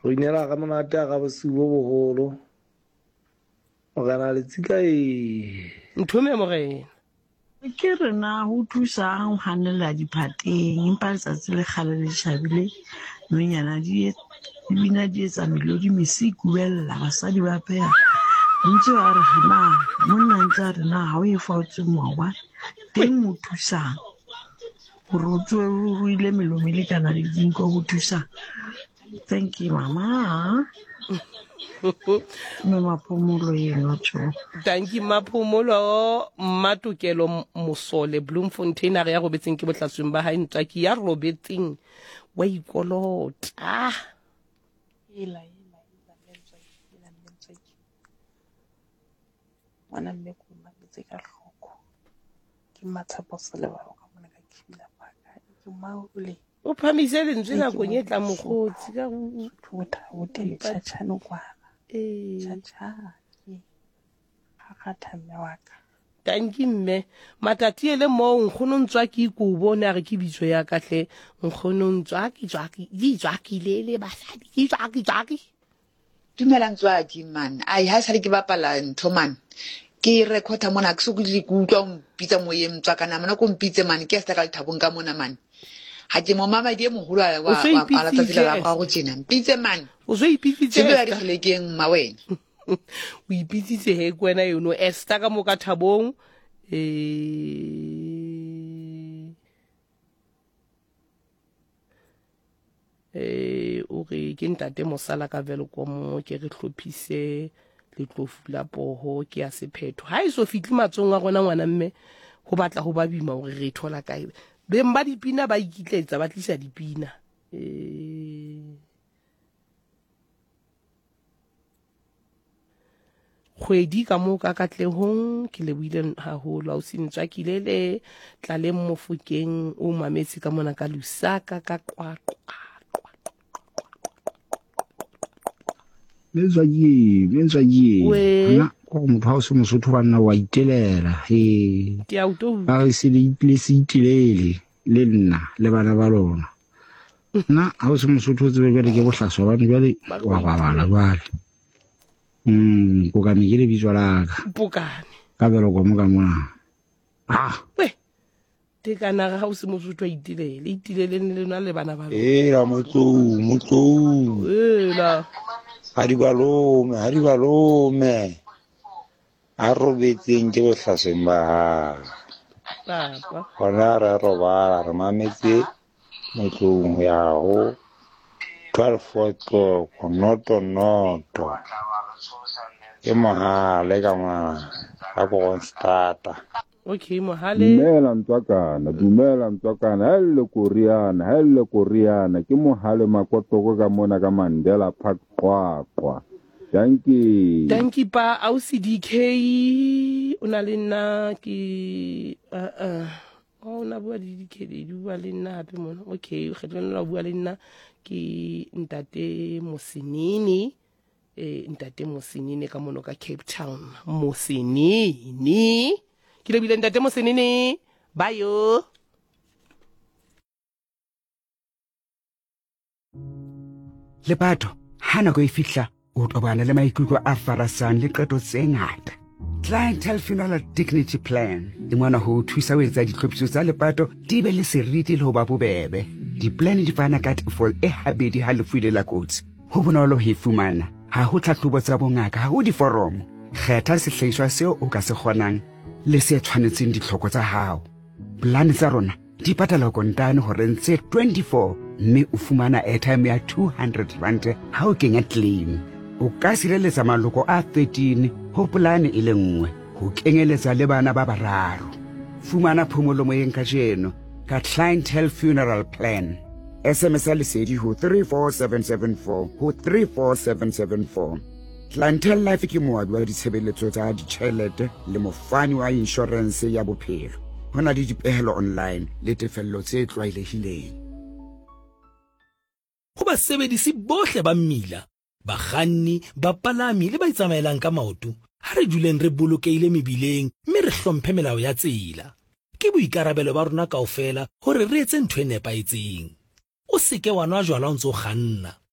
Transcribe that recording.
Go inela ga monate ga bosiu bo bogolo. O kana le tsika Nthume morena. Ke rena ho thusa ho hanela diphateng empa letsatsi le kgale le tjhabile menyana bina di etsa melodi mesi kuela basadi ba pheha ntse ba re hana monna ntse a re na ha o e faotse mowa teng mo thusang hore o tswe o ile melomele kana le dinko ho thusa. Thank you mama. Mapomolo yeno tjo. Danki Mapomolo Matukelo Musole Bloemfontein a re ya go betseng ke botlasweng ba hae ntaki ya robetseng wa ikolota. Ela wana mme ko mabetse ka hloko ke matsapo sele ba ka mona ka khila phaka ke maule O phamise lentswe la go nyetla mogotsi ka go thota o te tshano kwa cha ke ga thame wa ka. Danki mme matati ele mo nkgono ntswa ke go bona re ke bitso ya kahle nkgono ntswa ke di lele basadi ke tswaki. Dumelang tswaki man ai ha sale ke bapala ntho man ke recorder mona ke so ke utlwa mpitsa moyeng tswa kana mona ko mpitse man ke sta ka thabong ka mona man ha ke mo mama die moholo wa ala tsatsi la go tsena mpitse man o so ipitsitse se ba di kholekeng ma wena o ipitsitse he kwena yono esta ka mo ka thabong o re ke ntate mosala ka vele ko mo ke re hlophise le tlofula poho ke ya sephetho ha iso fitli matsong a gona ngwana mme go batla go ba bima gore re thola kae beng ba dipina ba ikitletsa ba tlisa dipina kgwedi ka mo ka katlehong ke leboile haholo o sintswa kilele tlaleng mofokeng o mametse ka mona ka lusaka ka qwaqwa Letswaki ana go motho ha o se Mosotho wa nna wa itelela ke auto ba se le itilele le nna le bana ba lona nna ha o se Mosotho tsebe bjale ke bohlaswa bana bjale wa bala jwale go ka me ke le bitswa la ka Pukane ka belo go mo ka mona we te kana ga o se Mosotho a itilele le na le bana ba la motlo la Hari balome a robetseng ke bohlasweng ba papa gona re robala re mametse motlong ya go 12 o'clock noto ke mogale ka mwana ga go starta. okay mohale dumela ntswakana hele Koreana ke mohale makotoko ka mona ka Mandela Park qwaqwa danki pa ausi DK o na le nna ke o na bua di DK di bua le nna hape mona okay o kgetlo nna bua le nna ke ntate Mosenini ntate Mosenini ka mono ka Cape Town Mosenini ke lebile ntate Mosenini bayo Lepato hana go ifihla o tobana le maikutlo a farasang le qeto tse ngata Clientele Funeral Dignity Plan di mwana ho thusa ho etsa ditlhophiso tsa lepato di be le seriti le ho ba bobebe di-plan di fana ka tefo e habedi ha lefu ile la kotsi ho bonolo ho e fumana ha ho tlhahlobo tsa bongaka ha ho diforomo kgetha sehlahiswa seo o ka se kgonang le se tshwanetseng ditlhoko tsa hao plan tsa rona di patala kontane hore ntse 24 mme o fumana airtime ya 200 rand ha o kenya claim o ka sireletsa maloko a 13 ho polane e le nngwe ho kenyeletsa le bana ba bararo fumana phomolo moyeng ka jeno ka Clientele Funeral Plan SMS lesedi ho 34774 ho 34774 Clientele Life ke moabi wa ditshebeletso tsa ditjhelete le mofani wa insurance ya bophelo hona le dipehelo online le tefello tse tlwaelehileng ho basebedisi bohle ba mmila bakganni bapalami le ba itsamaelang ka maoto ha re duleng re bolokeile mebileng mme re hlomphe melao ya tsela ke boikarabelo ba rona kaofela hore re etse ntho e nepaetseng o se ke wa nwa jwala o ntse o kganna